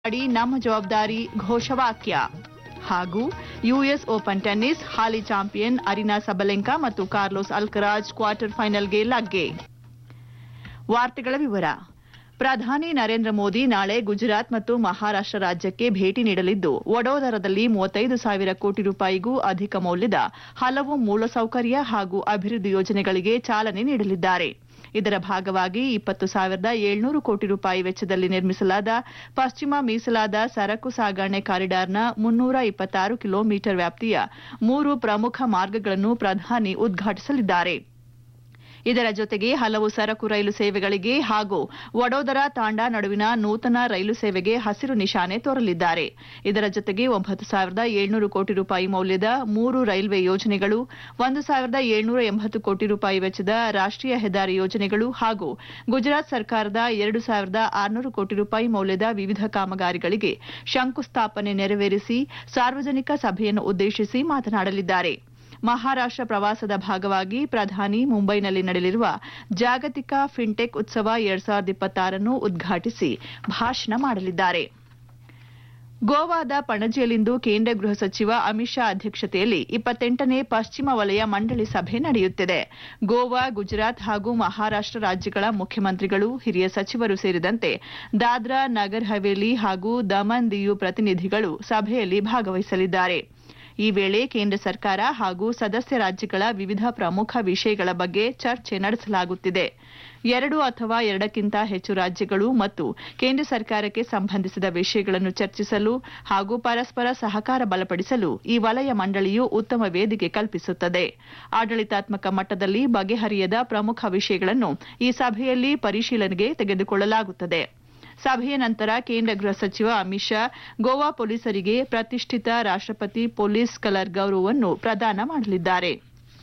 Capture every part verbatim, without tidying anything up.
ಅಡಿ ನಮ್ಮ ಜವಾಬ್ದಾರಿ ಘೋಷವಾಕ್ಯ ಹಾಗೂ ಯುಎಸ್ ಓಪನ್ ಟೆನ್ನಿಸ್ ಹಾಲಿ ಚಾಂಪಿಯನ್ ಅರಿನಾ ಸಬಲೆಂಕಾ ಮತ್ತು ಕಾರ್ಲೋಸ್ ಅಲ್ಕರಾಜ್ ಕ್ವಾರ್ಟರ್ ಫೈನಲ್ಗೆ ಲಗ್ಗೆ. ವಾರ್ತೆಗಳ ವಿವರ. ಪ್ರಧಾನಿ ನರೇಂದ್ರ ಮೋದಿ ನಾಳೆ ಗುಜರಾತ್ ಮತ್ತು ಮಹಾರಾಷ್ಟ್ರ ರಾಜ್ಯಕ್ಕೆ ಭೇಟಿ ನೀಡಲಿದ್ದು, ವಡೋದರದಲ್ಲಿ ಮೂವತ್ತೈದು ಸಾವಿರ ಕೋಟಿ ರೂಪಾಯಿಗೂ ಅಧಿಕ ಮೌಲ್ಯದ ಹಲವು ಮೂಲಸೌಕರ್ಯ ಹಾಗೂ ಅಭಿವೃದ್ಧಿ ಯೋಜನೆಗಳಿಗೆ ಚಾಲನೆ ನೀಡಲಿದ್ದಾರೆ. ಇದರ ಭಾಗವಾಗಿ ಇಪ್ಪತ್ತು ಸಾವಿರದ ಏಳ್ನೂರು ಕೋಟಿ ರೂಪಾಯಿ ವೆಚ್ಚದಲ್ಲಿ ನಿರ್ಮಿಸಲಾದ ಪಶ್ಚಿಮ ಮೀಸಲಾದ ಸರಕು ಸಾಗಣೆ ಕಾರಿಡಾರ್ನ ಮುನ್ನೂರ ಇಪ್ಪತ್ತಾರು ಕಿಲೋಮೀಟರ್ ವ್ಯಾಪ್ತಿಯ ಮೂರು ಪ್ರಮುಖ ಮಾರ್ಗಗಳನ್ನು ಪ್ರಧಾನಿ ಉದ್ಘಾಟಿಸಲಿದ್ದಾರೆ. ಇದರ ಜೊತೆಗೆ ಹಲವು ಸರಕು ರೈಲು ಸೇವೆಗಳಿಗೆ ಹಾಗೂ ವಡೋದರ ತಾಂಡಾ ನಡುವಿನ ನೂತನ ರೈಲು ಸೇವೆಗೆ ಹಸಿರು ನಿಶಾನೆ ತೋರಲಿದ್ದಾರೆ. ಇದರ ಜೊತೆಗೆ ಒಂಬತ್ತು ಸಾವಿರದ ಏಳ್ನೂರು ಕೋಟಿ ರೂಪಾಯಿ ಮೌಲ್ಯದ ಮೂರು ರೈಲ್ವೆ ಯೋಜನೆಗಳು, ಒಂದು ಸಾವಿರದ ಏಳ್ನೂರ ಎಂಬತ್ತು ಕೋಟಿ ರೂಪಾಯಿ ವೆಚ್ಚದ ರಾಷ್ಟೀಯ ಹೆದ್ದಾರಿ ಯೋಜನೆಗಳು ಹಾಗೂ ಗುಜರಾತ್ ಸರ್ಕಾರದ ಎರಡು ಸಾವಿರದ ಆರುನೂರು ಕೋಟಿ ರೂಪಾಯಿ ಮೌಲ್ಯದ ವಿವಿಧ ಕಾಮಗಾರಿಗಳಿಗೆ ಶಂಕುಸ್ಥಾಪನೆ ನೆರವೇರಿಸಿ ಸಾರ್ವಜನಿಕ ಸಭೆಯನ್ನು ಉದ್ದೇಶಿಸಿ ಮಾತನಾಡಲಿದ್ದಾರೆ. ಮಹಾರಾಷ್ಟ್ರ ಪ್ರವಾಸದ ಭಾಗವಾಗಿ ಪ್ರಧಾನಿ ಮುಂಬೈನಲ್ಲಿ ನಡೆಯಲಿರುವ ಜಾಗತಿಕ ಫಿನ್ಟೆಕ್ ಉತ್ಸವ ಎರಡ್ ಸಾವಿರದ ಇಪ್ಪತ್ತಾರನ್ನು ಉದ್ಘಾಟಿಸಿ ಭಾಷಣ ಮಾಡಲಿದ್ದಾರೆ. ಗೋವಾದ ಪಣಜಿಯಲ್ಲಿಂದು ಕೇಂದ್ರ ಗೃಹ ಸಚಿವ ಅಮಿತ್ ಶಾ ಅಧ್ಯಕ್ಷತೆಯಲ್ಲಿ ಇಪ್ಪತ್ತೆಂಟನೇ ಪಶ್ಚಿಮ ವಲಯ ಮಂಡಳಿ ಸಭೆ ನಡೆಯುತ್ತಿದೆ. ಗೋವಾ, ಗುಜರಾತ್ ಹಾಗೂ ಮಹಾರಾಷ್ಟ್ರ ರಾಜ್ಯಗಳ ಮುಖ್ಯಮಂತ್ರಿಗಳು, ಹಿರಿಯ ಸಚಿವರು ಸೇರಿದಂತೆ ದಾದ್ರಾ, ನಗರ್ ಹವೇಲಿ ಹಾಗೂ ದಮನ್ ದಿಯು ಪ್ರತಿನಿಧಿಗಳು ಸಭೆಯಲ್ಲಿ ಭಾಗವಹಿಸಲಿದ್ದಾರೆ. ಈ ವೇಳೆ ಕೇಂದ್ರ ಸರ್ಕಾರ ಹಾಗೂ ಸದಸ್ಯ ರಾಜ್ಯಗಳ ವಿವಿಧ ಪ್ರಮುಖ ವಿಷಯಗಳ ಬಗ್ಗೆ ಚರ್ಚೆ ನಡೆಸಲಾಗುತ್ತಿದೆ. ಎರಡು ಅಥವಾ ಎರಡಕ್ಕಿಂತ ಹೆಚ್ಚು ರಾಜ್ಯಗಳು ಮತ್ತು ಕೇಂದ್ರ ಸರ್ಕಾರಕ್ಕೆ ಸಂಬಂಧಿಸಿದ ವಿಷಯಗಳನ್ನು ಚರ್ಚಿಸಲು ಹಾಗೂ ಪರಸ್ಪರ ಸಹಕಾರ ಬಲಪಡಿಸಲು ಈ ವಲಯ ಮಂಡಳಿಯು ಉತ್ತಮ ವೇದಿಕೆ ಕಲ್ಪಿಸುತ್ತದೆ. ಆಡಳಿತಾತ್ಮಕ ಮಟ್ಟದಲ್ಲಿ ಬಗೆಹರಿಯದ ಪ್ರಮುಖ ವಿಷಯಗಳನ್ನು ಈ ಸಭೆಯಲ್ಲಿ ಪರಿಶೀಲನೆಗೆ ತೆಗೆದುಕೊಳ್ಳಲಾಗುತ್ತದೆ. ಸಭೆಯ ನಂತರ ಕೇಂದ್ರ ಗೃಹ ಸಚಿವ ಅಮಿತ್ ಶಾ ಗೋವಾ ಪೊಲೀಸರಿಗೆ ಪ್ರತಿಷ್ಠಿತ ರಾಷ್ಟ್ರಪತಿ ಪೊಲೀಸ್ ಕಲರ್ ಗೌರವವನ್ನು ಪ್ರದಾನ ಮಾಡಲಿದ್ದಾರೆ.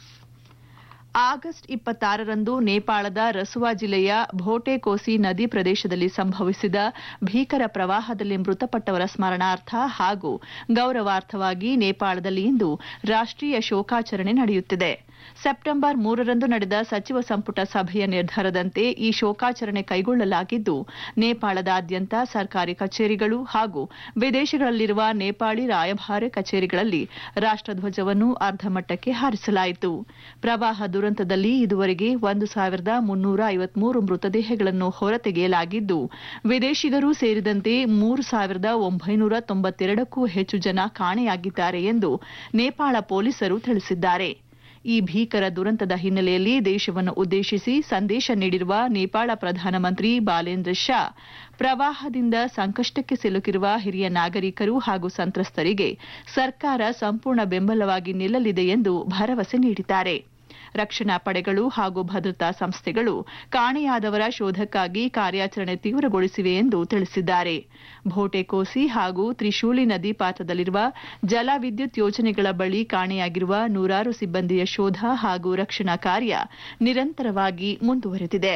ಆಗಸ್ಟ್ ಇಪ್ಪತ್ತಾರರಂದು ನೇಪಾಳದ ರಸುವಾ ಜಿಲ್ಲೆಯ ಭೋಟೆಕೋಸಿ ನದಿ ಪ್ರದೇಶದಲ್ಲಿ ಸಂಭವಿಸಿದ ಭೀಕರ ಪ್ರವಾಹದಲ್ಲಿ ಮೃತಪಟ್ಟವರ ಸ್ಮರಣಾರ್ಥ ಹಾಗೂ ಗೌರವಾರ್ಥವಾಗಿ ನೇಪಾಳದಲ್ಲಿ ಇಂದು ರಾಷ್ಟೀಯ ಶೋಕಾಚರಣೆ ನಡೆಯುತ್ತಿದೆ. ಸೆಪ್ಟೆಂಬರ್ ಮೂರರಂದು ನಡೆದ ಸಚಿವ ಸಂಪುಟ ಸಭೆಯ ನಿರ್ಧಾರದಂತೆ ಈ ಶೋಕಾಚರಣೆ ಕೈಗೊಳ್ಳಲಾಗಿದ್ದು, ನೇಪಾಳದಾದ್ಯಂತ ಸರ್ಕಾರಿ ಕಚೇರಿಗಳು ಹಾಗೂ ವಿದೇಶಗಳಲ್ಲಿರುವ ನೇಪಾಳಿ ರಾಯಭಾರ ಕಚೇರಿಗಳಲ್ಲಿ ರಾಷ್ಟಧ್ವಜವನ್ನು ಅರ್ಧಮಟ್ಟಕ್ಕೆ ಹಾರಿಸಲಾಯಿತು. ಪ್ರವಾಹ ದುರಂತದಲ್ಲಿ ಇದುವರೆಗೆ ಒಂದು ಸಾವಿರದ ಮುನ್ನೂರ ಐವತ್ಮೂರು ಮೃತದೇಹಗಳನ್ನು ಹೊರತೆಗೆಯಲಾಗಿದ್ದು, ವಿದೇಶಿಗರು ಸೇರಿದಂತೆ ಮೂರು ಸಾವಿರದ ಒಂಬೈನೂರ ತೊಂಬತ್ತೆರಡಕ್ಕೂ ಹೆಚ್ಚು ಜನ ಕಾಣೆಯಾಗಿದ್ದಾರೆ ಎಂದು ನೇಪಾಳ ಪೊಲೀಸರು ತಿಳಿಸಿದ್ದಾರೆ. ಈ ಭೀಕರ ದುರಂತದ ಹಿನ್ನೆಲೆಯಲ್ಲಿ ದೇಶವನ್ನು ಉದ್ದೇಶಿಸಿ ಸಂದೇಶ ನೀಡಿರುವ ನೇಪಾಳ ಪ್ರಧಾನಮಂತ್ರಿ ಬಾಲೇಂದ್ರ ಶಾ, ಪ್ರವಾಹದಿಂದ ಸಂಕಷ್ಟಕ್ಕೆ ಸಿಲುಕಿರುವ ಹಿರಿಯ ನಾಗರಿಕರು ಹಾಗೂ ಸಂತ್ರಸ್ತರಿಗೆ ಸರ್ಕಾರ ಸಂಪೂರ್ಣ ಬೆಂಬಲವಾಗಿ ನಿಲ್ಲಲಿದೆ ಎಂದು ಭರವಸೆ ನೀಡಿದ್ದಾರೆ. ರಕ್ಷಣಾ ಪಡೆಗಳು ಹಾಗೂ ಭದ್ರತಾ ಸಂಸ್ಥೆಗಳು ಕಾಣೆಯಾದವರ ಶೋಧಕ್ಕಾಗಿ ಕಾರ್ಯಾಚರಣೆ ತೀವ್ರಗೊಳಿಸಿವೆ ಎಂದು ತಿಳಿಸಿದ್ದಾರೆ. ಭೋಟೆಕೋಸಿ ಹಾಗೂ ತ್ರಿಶೂಲಿ ನದಿ ಪಾತ್ರದಲ್ಲಿರುವ ಜಲ ವಿದ್ಯುತ್ ಯೋಜನೆಗಳ ಬಳಿ ಕಾಣೆಯಾಗಿರುವ ನೂರಾರು ಸಿಬ್ಬಂದಿಯ ಶೋಧ ಹಾಗೂ ರಕ್ಷಣಾ ಕಾರ್ಯ ನಿರಂತರವಾಗಿ ಮುಂದುವರೆದಿದೆ.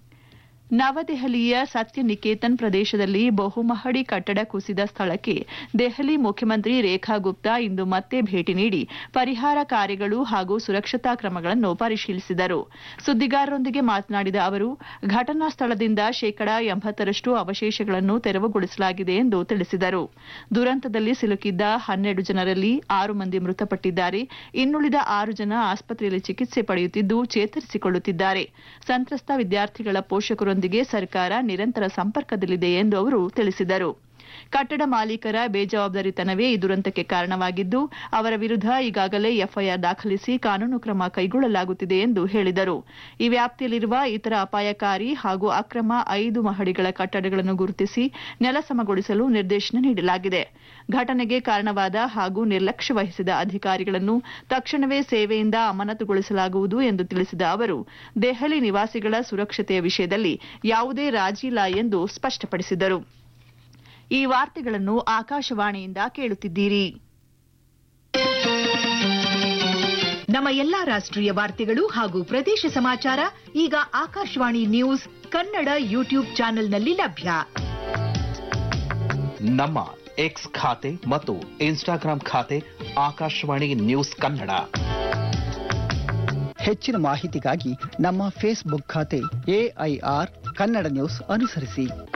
ನವದೆಹಲಿಯ ಸತ್ಯನಿಕೇತನ್ ಪ್ರದೇಶದಲ್ಲಿ ಬಹುಮಹಡಿ ಕಟ್ಟಡ ಕುಸಿದ ಸ್ಥಳಕ್ಕೆ ದೆಹಲಿ ಮುಖ್ಯಮಂತ್ರಿ ರೇಖಾ ಗುಪ್ತಾ ಇಂದು ಮತ್ತೆ ಭೇಟಿ ನೀಡಿ ಪರಿಹಾರ ಕಾರ್ಯಗಳು ಹಾಗೂ ಸುರಕ್ಷತಾ ಕ್ರಮಗಳನ್ನು ಪರಿಶೀಲಿಸಿದರು. ಸುದ್ದಿಗಾರರೊಂದಿಗೆ ಮಾತನಾಡಿದ ಅವರು, ಘಟನಾ ಸ್ಥಳದಿಂದ ಶೇಕಡಾ ಎಂಬತ್ತರಷ್ಟು ಅವಶೇಷಗಳನ್ನು ತೆರವುಗೊಳಿಸಲಾಗಿದೆ ಎಂದು ತಿಳಿಸಿದರು. ದುರಂತದಲ್ಲಿ ಸಿಲುಕಿದ್ದ ಹನ್ನೆರಡು ಜನರಲ್ಲಿ ಆರು ಮಂದಿ ಮೃತಪಟ್ಟಿದ್ದಾರೆ. ಇನ್ನುಳಿದ ಆರು ಜನ ಆಸ್ಪತ್ರೆಯಲ್ಲಿ ಚಿಕಿತ್ಸೆ ಪಡೆಯುತ್ತಿದ್ದು ಚೇತರಿಸಿಕೊಳ್ಳುತ್ತಿದ್ದಾರೆ. ಸಂತ್ರಸ್ತ ವಿದ್ಯಾರ್ಥಿಗಳ ಪೋಷಕರು ಸರ್ಕಾರ ನಿರಂತರ ಸಂಪರ್ಕದಲ್ಲಿದೆ ಎಂದು ಅವರು ತಿಳಿಸಿದರು. ಕಟ್ಟಡ ಮಾಲೀಕರ ಬೇಜವಾಬ್ದಾರಿತನವೇ ಈ ದುರಂತಕ್ಕೆ ಕಾರಣವಾಗಿದ್ದು, ಅವರ ವಿರುದ್ಧ ಈಗಾಗಲೇ ಎಫ್ಐಆರ್ ದಾಖಲಿಸಿ ಕಾನೂನು ಕ್ರಮ ಕೈಗೊಳ್ಳಲಾಗುತ್ತಿದೆ ಎಂದು ಹೇಳಿದರು. ಈ ವ್ಯಾಪ್ತಿಯಲ್ಲಿರುವ ಇತರ ಅಪಾಯಕಾರಿ ಹಾಗೂ ಅಕ್ರಮ ಐದು ಮಹಡಿಗಳ ಕಟ್ಟಡಗಳನ್ನು ಗುರುತಿಸಿ ನೆಲಸಮಗೊಳಿಸಲು ನಿರ್ದೇಶನ ನೀಡಲಾಗಿದೆ. ಘಟನೆಗೆ ಕಾರಣವಾದ ಹಾಗೂ ನಿರ್ಲಕ್ಷ್ಯ ವಹಿಸಿದ ಅಧಿಕಾರಿಗಳನ್ನು ತಕ್ಷಣವೇ ಸೇವೆಯಿಂದ ಅಮಾನತುಗೊಳಿಸಲಾಗುವುದು ಎಂದು ತಿಳಿಸಿದ ಅವರು, ದೆಹಲಿ ನಿವಾಸಿಗಳ ಸುರಕ್ಷತೆಯ ವಿಷಯದಲ್ಲಿ ಯಾವುದೇ ರಾಜಿ ಇಲ್ಲ ಎಂದು ಸ್ಪಷ್ಟಪಡಿಸಿದರು. ಈ ವಾರ್ತೆಗಳನ್ನು ಆಕಾಶವಾಣಿಯಿಂದ ಕೇಳುತ್ತಿದ್ದೀರಿ. ನಮ್ಮ ಎಲ್ಲಾ ರಾಷ್ಟ್ರೀಯ ವಾರ್ತೆಗಳು ಹಾಗೂ ಪ್ರದೇಶ ಸಮಾಚಾರ ಈಗ ಆಕಾಶವಾಣಿ ನ್ಯೂಸ್ ಕನ್ನಡ ಯೂಟ್ಯೂಬ್ ಚಾನೆಲ್ನಲ್ಲಿ ಲಭ್ಯ. ನಮ್ಮ ಎಕ್ಸ್ ಖಾತೆ ಮತ್ತು ಇನ್ಸ್ಟಾಗ್ರಾಂ ಖಾತೆ ಆಕಾಶವಾಣಿ ನ್ಯೂಸ್ ಕನ್ನಡ. ಹೆಚ್ಚಿನ ಮಾಹಿತಿಗಾಗಿ ನಮ್ಮ ಫೇಸ್ಬುಕ್ ಖಾತೆ ಎಐಆರ್ ಕನ್ನಡ ನ್ಯೂಸ್ ಅನುಸರಿಸಿ.